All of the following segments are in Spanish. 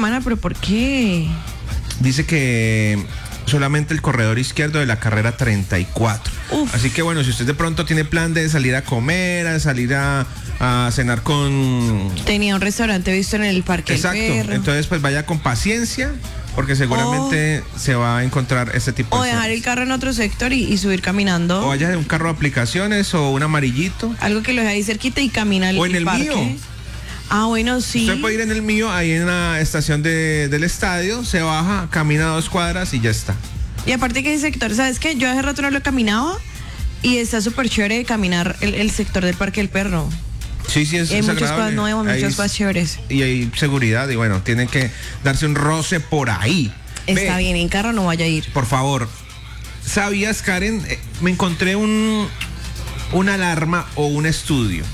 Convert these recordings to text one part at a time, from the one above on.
semana, pero ¿por qué? Dice que solamente el corredor izquierdo de la carrera 34. Uf. Así que bueno, si usted de pronto tiene plan de salir a comer, a salir a cenar con... Tenía un restaurante visto en el Parque Exacto, del Perro. entonces pues vaya con paciencia, porque seguramente se va a encontrar este tipo O de dejar zonas. el carro en otro sector y subir caminando. O vaya de un carro de aplicaciones o un amarillito. Algo que lo deje ahí cerquita y camina al O en el parque. mío. Ah, bueno, sí. Usted puede ir en el mío, ahí en la estación del estadio, se baja, camina 2 cuadras y ya está. Y aparte que el sector, ¿sabes qué? Yo hace rato no lo caminaba y está súper chévere de caminar el sector del Parque del Perro. Sí, sí, es Hay muchas agradable. cosas nuevas, Ahí muchas cosas chéveres. Y hay seguridad y bueno, tienen que darse un roce por ahí. Está Ve, bien, en carro no vaya a ir. por favor, ¿sabías, Karen? Me encontré una alarma o un estudio.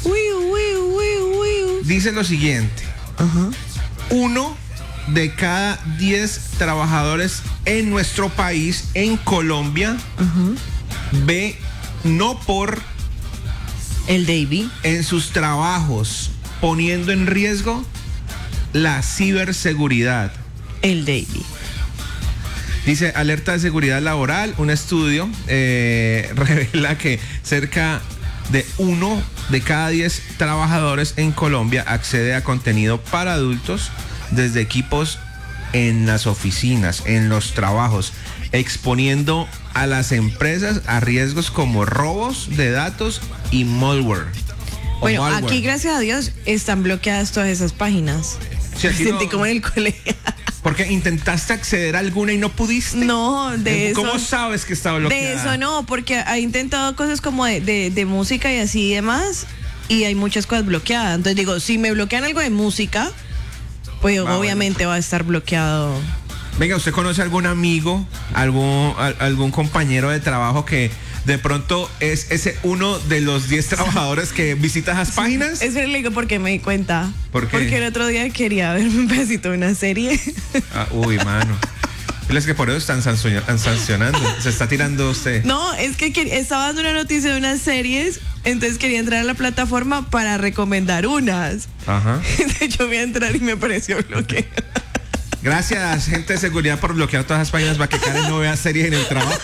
Dice lo siguiente. Ajá. 1 de cada 10 trabajadores en nuestro país, en Colombia, ve no por El Davy. en sus trabajos poniendo en riesgo la ciberseguridad. El Davy. Dice, alerta de seguridad laboral, un estudio revela que cerca de 1 de cada 10 trabajadores en Colombia accede a contenido para adultos desde equipos en las oficinas, en los trabajos, exponiendo a las empresas a riesgos como robos de datos y malware. Bueno, aquí gracias a Dios están bloqueadas todas esas páginas. Sí, Me aquí sentí no. como en el colegio. Porque intentaste acceder a alguna y no pudiste. No, de eso. ¿Cómo sabes que estaba bloqueada? De eso no, porque he intentado cosas como de música y así y demás, y hay muchas cosas bloqueadas. Entonces digo, si me bloquean algo de música, pues obviamente va a estar bloqueado. Venga, ¿usted conoce algún amigo, algún compañero de trabajo que de pronto es ese uno de los 10 trabajadores que visita esas páginas? Eso le digo porque me di cuenta. ¿Por qué? Porque el otro día quería ver un pedacito de una serie. Uy, mano. Es que por eso están sancionando. Se está tirando usted. No, es que estaba dando una noticia de unas series, entonces quería entrar a la plataforma para recomendar unas. Ajá. Entonces yo voy a entrar y me pareció bloqueado. Gracias, gente de seguridad, por bloquear todas las páginas para que Karen no vea series en el trabajo.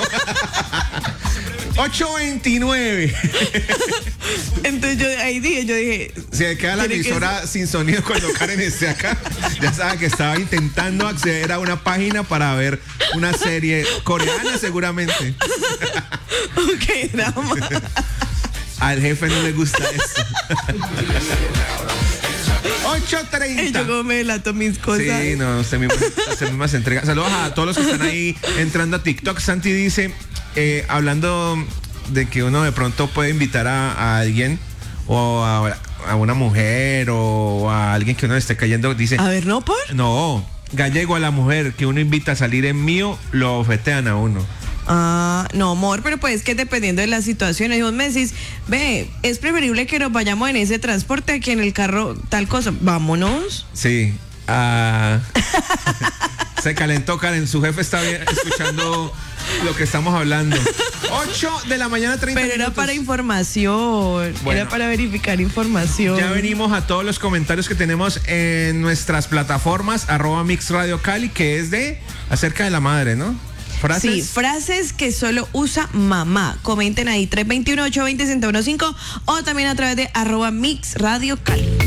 8:29. Entonces yo dije, Se queda la tiene que emisora sin sonido cuando Karen esté acá. Ya sabe que estaba intentando acceder a una página para ver una serie coreana seguramente. ok, drama. Al jefe no le gusta eso. 8:30. Y yo como me delato mis cosas. Sí, no, usted misma se entrega. Saludos a todos los que están ahí entrando a TikTok. Santi dice, hablando de que uno de pronto puede invitar a alguien o a una mujer o a alguien que uno le esté cayendo, dice, A ver, ¿no por? no, gallego, a la mujer que uno invita a salir en mío, lo ofetean a uno. Ah, no, amor, pero pues que dependiendo de la situación, y vos me decís, ve, es preferible que nos vayamos en ese transporte que en el carro tal cosa. Vámonos. Sí. Se calentó, Karen. Su jefe está escuchando lo que estamos hablando. 8:30 a.m. Pero era minutos. para información. Bueno. Era para verificar información. Ya venimos a todos los comentarios que tenemos en nuestras plataformas, @MixRadioCali, que es acerca de la madre, ¿no? ¿Frases? Sí, frases que solo usa mamá. Comenten ahí 321-820-1015 o también a través de @MixRadioCali.